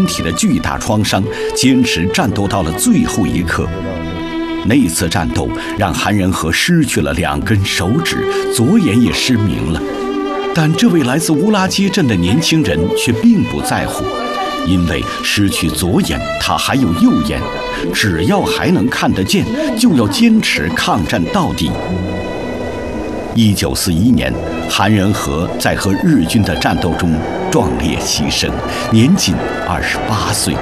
体的巨大创伤，坚持战斗到了最后一刻。那次战斗让韩仁和失去了2根手指，左眼也失明了。但这位来自乌拉街镇的年轻人却并不在乎，因为失去左眼，他还有右眼，只要还能看得见，就要坚持抗战到底。1941年，韩仁和在和日军的战斗中壮烈牺牲，年仅28岁。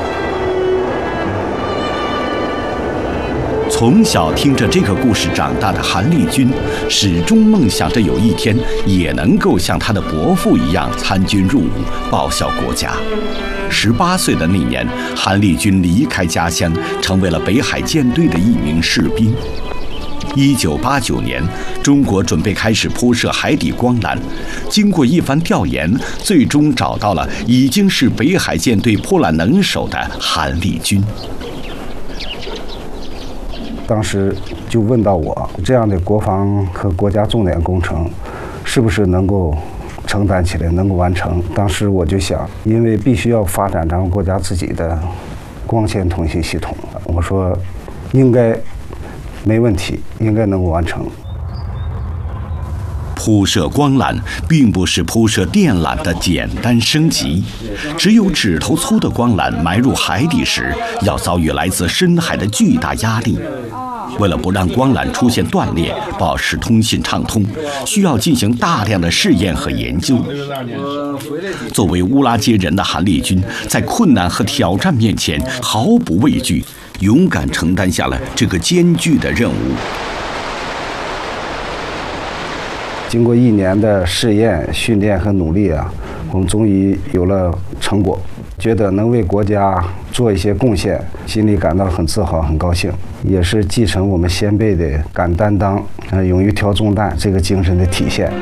从小听着这个故事长大的韩立军，始终梦想着有一天也能够像他的伯父一样参军入伍，报效国家。18岁的那年，韩立军离开家乡，成为了北海舰队的一名士兵。1989年，中国准备开始铺设海底光缆。经过一番调研，最终找到了已经是北海舰队破缆能手的韩立军。 当时就问到我，这样的国防和国家重点工程，是不是能够承担起来，能够完成？当时我就想，因为必须要发展咱们国家自己的光纤通信系统，我说应该没问题，应该能够完成。 铺设光缆并不是铺设电缆的简单升级，只有指头粗的光缆埋入海底时，要遭遇来自深海的巨大压力。为了不让光缆出现断裂，保持通信畅通，需要进行大量的试验和研究。作为乌拉街人的韩立军，在困难和挑战面前毫不畏惧，勇敢承担下了这个艰巨的任务。 经过1年的试验、训练和努力啊，我们终于有了成果，觉得能为国家做一些贡献，心里感到很自豪、很高兴，也是继承我们先辈的敢担当、勇于挑重担这个精神的体现。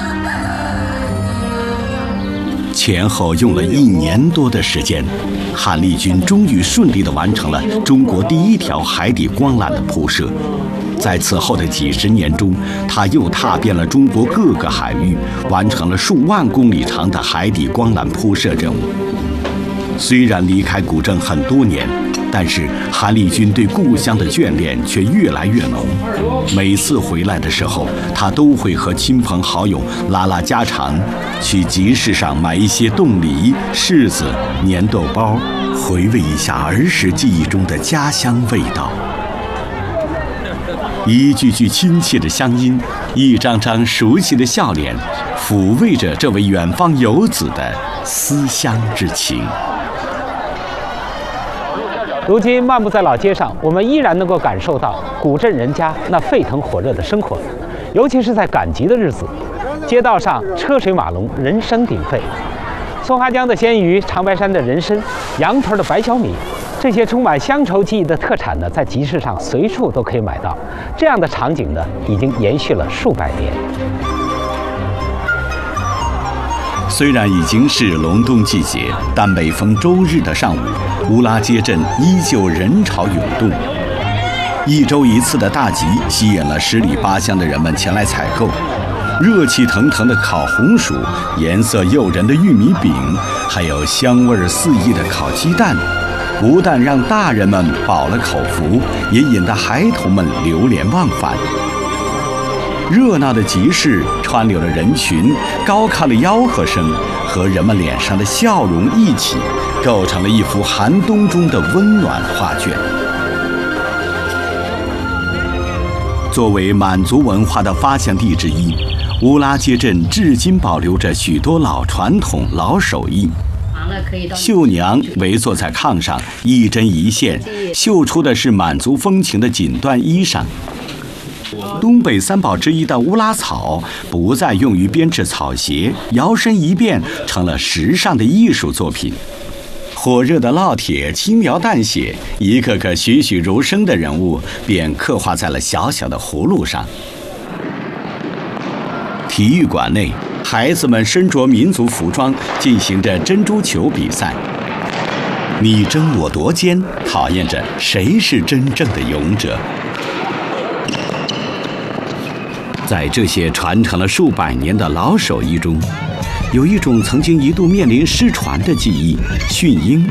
前后用了1年多的时间，韩立军终于顺利地完成了中国第1条海底光缆的铺设。在此后的几十年中，他又踏遍了中国各个海域，完成了数万公里长的海底光缆铺设任务。虽然离开古镇很多年，但是韩立军对故乡的眷恋却越来越浓。每次回来的时候，他都会和亲朋好友拉拉家常，去集市上买一些冻梨、柿子、粘豆包，回味一下儿时记忆中的家乡味道。一句句亲切的乡音，一张张熟悉的笑脸，抚慰着这位远方游子的思乡之情。 如今漫步在老街上，我们依然能够感受到古镇人家那沸腾火热的生活，尤其是在赶集的日子，街道上车水马龙，人声鼎沸。松花江的鲜鱼、长白山的人参、羊屯的白小米，这些充满乡愁记忆的特产呢，在集市上随处都可以买到。这样的场景呢，已经延续了数百年。 虽然已经是隆冬季节，但每逢周日的上午，乌拉街镇依旧人潮涌动。1周1次的大集吸引了10里8乡的人们前来采购。热气腾腾的烤红薯，颜色诱人的玉米饼，还有香味四溢的烤鸡蛋，不但让大人们饱了口福，也引得孩童们流连忘返。热闹的集市川流的人群、高亢的吆喝声和人们脸上的笑容一起，构成了一幅寒冬中的温暖画卷。作为满族文化的发祥地之一，乌拉街镇至今保留着许多老传统、老手艺。绣娘围坐在炕上，一针一线绣出的是满族风情的锦缎衣裳。东北3宝之一的乌拉草不再用于编制草鞋，摇身一变成了时尚的艺术作品。火热的烙铁轻描淡写，一个个栩栩如生的人物便刻画在了小小的葫芦上。体育馆内，孩子们身着民族服装，进行着珍珠球比赛。你争我夺间，考验着谁是真正的勇者。在这些传承了数百年的老手艺中，有一种曾经一度面临失传的技艺——驯鹰。